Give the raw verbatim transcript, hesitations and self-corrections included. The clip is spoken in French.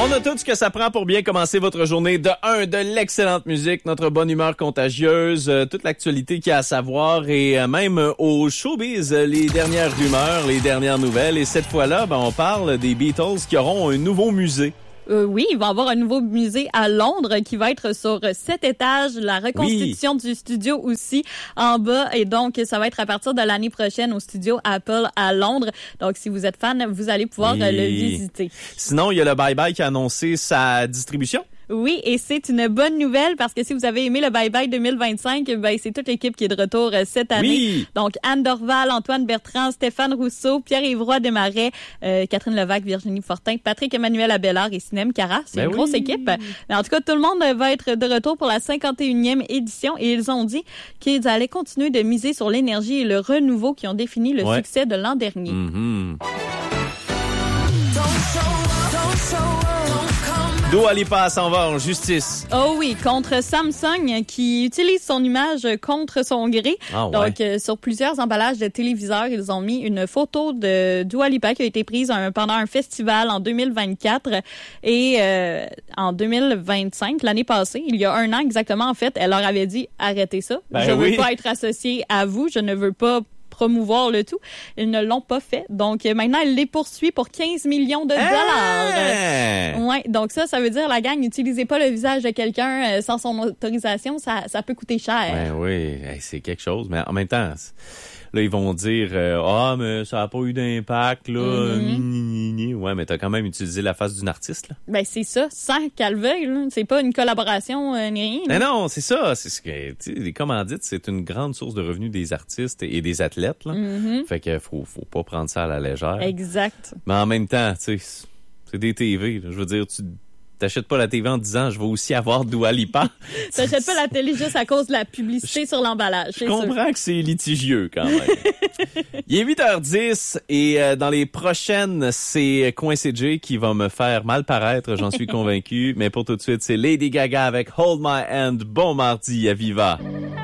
On a tout ce que ça prend pour bien commencer votre journée. De un, de l'excellente musique, notre bonne humeur contagieuse, euh, toute l'actualité qu'il y a à savoir et euh, même euh, au showbiz, euh, les dernières rumeurs, les dernières nouvelles. Et cette fois-là, ben, on parle des Beatles qui auront un nouveau musée. Euh, oui, il va y avoir un nouveau musée à Londres qui va être sur sept étages. La reconstitution oui. du studio aussi en bas. Et donc, ça va être à partir de l'année prochaine au studio Apple à Londres. Donc, si vous êtes fan, vous allez pouvoir oui. le visiter. Sinon, il y a le Bye Bye qui a annoncé sa distribution. Oui, et c'est une bonne nouvelle parce que si vous avez aimé le Bye Bye deux mille vingt-cinq, ben c'est toute l'équipe qui est de retour cette année. Oui. Donc, Anne Dorval, Antoine Bertrand, Stéphane Rousseau, Pierre-Yves Roy Desmarais, euh, Catherine Levac, Virginie Fortin, Patrick Emmanuel Abellard et Sinem Cara. C'est ben une oui. grosse équipe. Mais en tout cas, tout le monde va être de retour pour la cinquante et unième édition et ils ont dit qu'ils allaient continuer de miser sur l'énergie et le renouveau qui ont défini le ouais. succès de l'an dernier. Mm-hmm. Dua Lipa s'en va en justice. Oh oui, contre Samsung qui utilise son image contre son gré. Ah ouais. Donc, euh, sur plusieurs emballages de téléviseurs, ils ont mis une photo de Dua Lipa qui a été prise un, pendant un festival en deux mille vingt-quatre. Et euh, en deux mille vingt-cinq, l'année passée, il y a un an exactement, en fait, elle leur avait dit « Arrêtez ça, ben je ne oui. veux pas être associée à vous, je ne veux pas... » promouvoir le tout. Ils ne l'ont pas fait. Donc, maintenant, elle les poursuit pour quinze millions de dollars. Hey! Ouais. Donc, ça, ça veut dire, la gang, n'utilisez pas le visage de quelqu'un euh, sans son autorisation. Ça, ça peut coûter cher. Ben oui. Hey, c'est quelque chose. Mais en même temps, là, ils vont dire, euh, ah, mais ça n'a pas eu d'impact, là. Mm-hmm. Ouais, mais t'as quand même utilisé la face d'une artiste, là. Ben, c'est ça. Sans qu'elle veuille, là. C'est pas une collaboration, euh, ni rien. Mais non, c'est ça. C'est ce que, tu sais, les commandites, c'est une grande source de revenus des artistes et des athlètes, là. Mm-hmm. Fait que faut, faut pas prendre ça à la légère. Exact. Mais en même temps, tu sais, c'est des T V, là. Je veux dire, tu t'achètes pas la T V en disant je vais aussi avoir Dua Lipa. T'achètes pas la télé juste à cause de la publicité je, sur l'emballage. Je comprends sûr. que c'est litigieux quand même. Il est huit heures dix et euh, dans les prochaines, c'est Coincé J qui va me faire mal paraître, j'en suis convaincu. Mais pour tout de suite, c'est Lady Gaga avec Hold My Hand. Bon mardi à Viva.